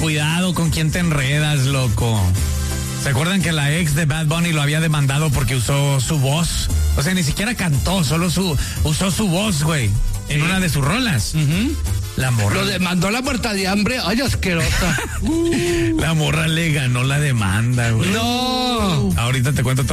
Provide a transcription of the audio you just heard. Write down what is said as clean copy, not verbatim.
cuidado con quién te enredas, loco. ¿Se acuerdan que la ex de Bad Bunny lo había demandado porque usó su voz? O sea, ni siquiera cantó, solo usó su voz, güey, en una de sus rolas. La morra. Lo demandó la muerta de hambre. Ay, asquerosa. La morra le ganó la demanda, güey. No. Ahorita te cuento todo.